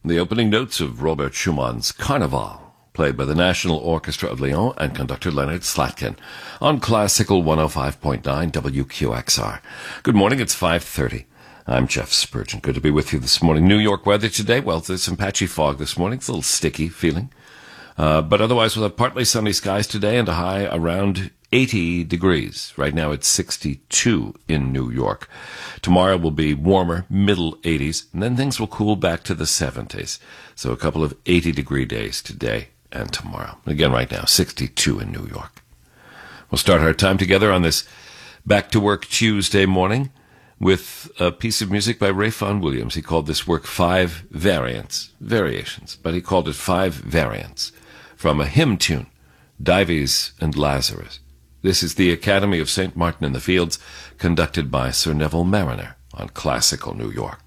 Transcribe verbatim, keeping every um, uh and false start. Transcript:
the opening notes of Robert Schumann's Carnival, played by the National Orchestra of Lyon and conductor Leonard Slatkin on Classical one oh five point nine W Q X R. Good morning, it's five thirty. I'm Jeff Spurgeon. Good to be with you this morning. New York weather today, well, there's some patchy fog this morning. It's a little sticky feeling. Uh, but otherwise, we'll have partly sunny skies today and a high around eighty degrees. Right now it's sixty-two in New York. Tomorrow will be warmer, middle eighties, and then things will cool back to the seventies. So a couple of eighty-degree days today and tomorrow. Again, right now, sixty-two in New York. We'll start our time together on this back-to-work Tuesday morning with a piece of music by Ray Vaughan Williams. He called this work Five Variants, variations, but he called it Five Variants, from a hymn tune, Dives and Lazarus. This is the Academy of Saint Martin in the Fields, conducted by Sir Neville Marriner on Classical New York.